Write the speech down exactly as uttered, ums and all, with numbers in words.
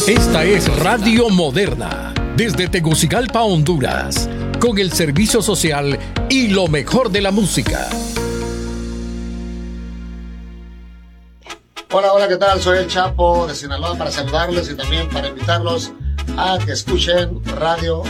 Esta es Radio Moderna, desde Tegucigalpa, Honduras, con el servicio social y lo mejor de la música. Hola, hola, ¿qué tal? Soy el Chapo de Sinaloa para saludarles y también para invitarlos a que escuchen Radio